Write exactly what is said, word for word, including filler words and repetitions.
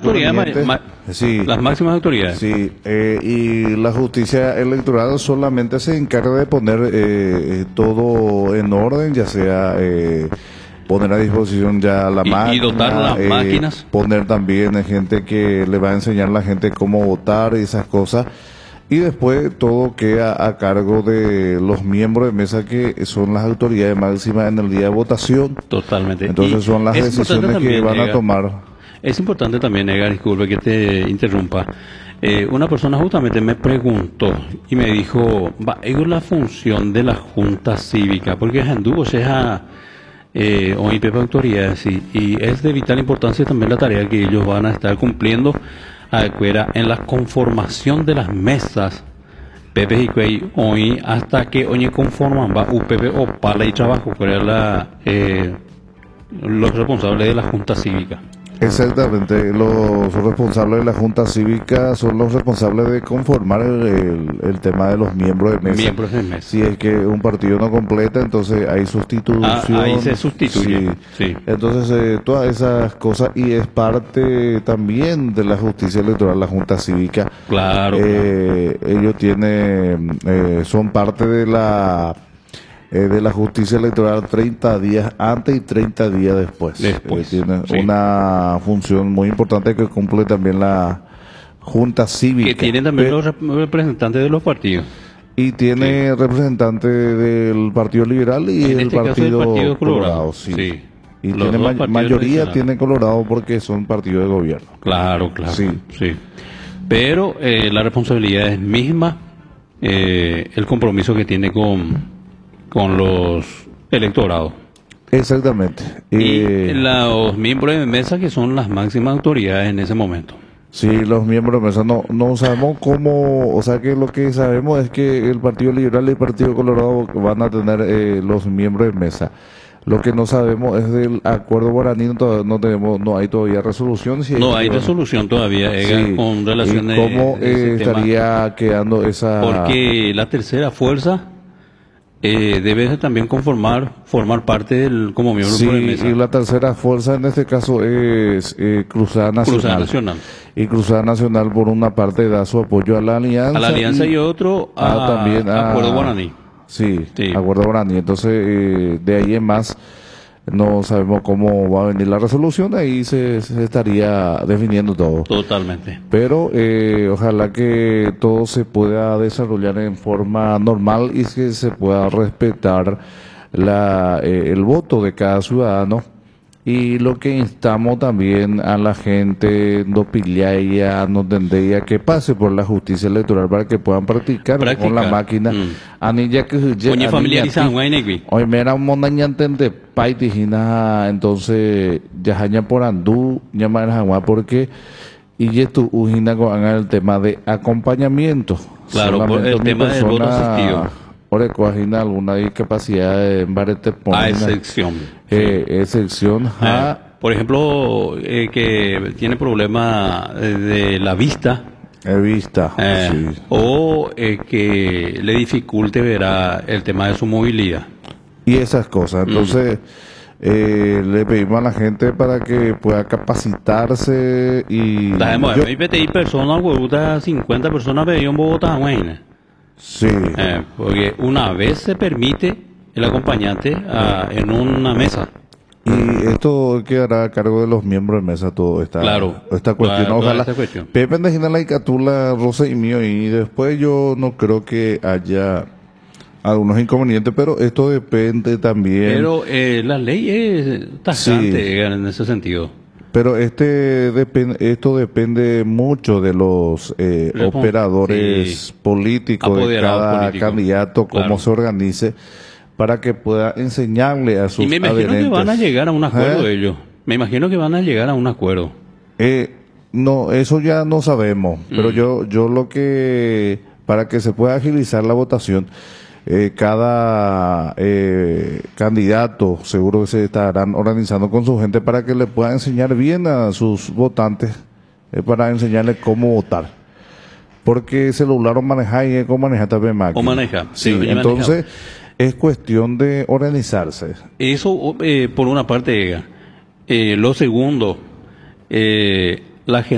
autoridades, ma, sí, las máximas autoridades. Sí, eh, y la justicia electoral solamente se encarga de poner eh, todo en orden, ya sea eh, poner a disposición ya la y, máquina, y dotar las eh, máquinas, poner también gente que le va a enseñar a la gente cómo votar y esas cosas. Y después todo queda a cargo de los miembros de mesa, que son las autoridades máximas en el día de votación. Totalmente. Entonces y son las decisiones también, que van Edgar, a tomar. Es importante también, Edgar, disculpe que te interrumpa. Eh, una persona justamente me preguntó y me dijo, va, es la función de la Junta Cívica, porque es anduvo, sea eh, o I P P autoridades, y, y es de vital importancia también la tarea que ellos van a estar cumpliendo acuera en la conformación de las mesas Pepe y Cuey hoy hasta que hoy conforman va U P P o para y trabajo que era la eh, los responsables de la Junta Cívica. Exactamente, los responsables de la Junta Cívica son los responsables de conformar el, el, el tema de los miembros de mesa. Miembros de mesa. Si es que un partido no completa, entonces hay sustitución. Ah, ahí se sustituye. Sí. Sí. Entonces, eh, todas esas cosas, y es parte también de la justicia electoral, la Junta Cívica. Claro. Eh, claro. Ellos tienen, eh, son parte de la... Eh, de la justicia electoral treinta días antes y treinta días después. Después. Eh, tiene Sí. una función muy importante que cumple también la Junta Cívica. Que tienen también Pe- los rep- representantes de los partidos. y tiene Sí. representantes del Partido Liberal y En el este caso Partido, del Partido Colorado. Colorado, Sí. sí. Y Los tiene dos ma- partidos mayoría tradicionales. tiene Colorado porque son partidos de gobierno. Claro, claro. Sí. Sí. Pero eh, la responsabilidad es misma, eh, el compromiso que tiene con, con los electorados. Exactamente. Y Eh, los miembros de mesa que son las máximas autoridades en ese momento. Sí, los miembros de mesa no, no sabemos cómo, o sea que lo que sabemos es que el Partido Liberal y el Partido Colorado van a tener eh, los miembros de mesa. Lo que no sabemos es del acuerdo guaraní, no, todavía no tenemos, no hay todavía resolución. Si No es hay que- resolución todavía, Edgar, Sí. con relación ¿Y a cómo eh, ese tema. estaría quedando esa? Porque la tercera fuerza eh, debe también conformar, formar parte del como miembro Sí, de mesa. y la tercera fuerza en este caso es eh, Cruzada Nacional. Cruzada Nacional. Y Cruzada Nacional por una parte da su apoyo a la alianza. A la alianza y, otro a, ah, también a- Acuerdo Guaraní. Sí, Sí. acuerdo guaraní. Entonces, eh, de ahí en más, no sabemos cómo va a venir la resolución, ahí se, se estaría definiendo todo. Totalmente. Pero eh, ojalá que todo se pueda desarrollar en forma normal y que se pueda respetar la, eh, el voto de cada ciudadano. Y lo que instamos también a la gente no pilaya, no tendría que pase por la justicia electoral para que puedan practicar, con Practicar. la máquina. Mm. Anilla que Oye, familiarizado, güey, Negri. hoy me era un montañante paitijina, entonces ya haña por andú, ya me era porque y ya tu ujina con el tema de acompañamiento. Claro, por el mi tema del voto asistido. Ore coagina alguna discapacidad en barete A excepción. eh, excepción Eh, a por ejemplo, eh, que tiene problema eh, de la vista. he vista Eh, sí. O eh, que le dificulte verá el tema de su movilidad. Y esas cosas. Entonces, eh, le pedimos a la gente para que pueda capacitarse y Sabemos, yo- hay P T I personas, huevuta, cincuenta personas veían Bogotá, güey. sí. Eh, porque una vez se permite el acompañante ah, en una mesa. Y esto quedará a cargo de los miembros de mesa, todo esta, Claro, esta cuestión. claro, toda Ojalá. esta cuestión. Pepe Ndejina la Icatula, Rosa y mío, y después yo no creo que haya algunos inconvenientes, pero esto depende también. Pero eh, la ley es tajante Sí. eh, en ese sentido. Pero este depende, esto depende mucho de los eh, Respon- operadores sí. políticos de Apoderados cada políticos. candidato, cómo Claro. se organice, para que pueda enseñarle a sus Y me imagino adherentes. que van a llegar a un acuerdo ¿Eh? ellos. Me imagino que van a llegar a un acuerdo. Eh, no, eso ya no sabemos, pero Mm. yo, yo lo que, para que se pueda agilizar la votación, eh, cada eh, candidato seguro que se estarán organizando con su gente para que le pueda enseñar bien a sus votantes, eh, para enseñarles cómo votar. Porque celular o manejar y cómo manejar también máquina. O maneja, Sí, sí, entonces es cuestión de organizarse. Eso, eh, por una parte, Ega. Eh, lo segundo, eh, la gente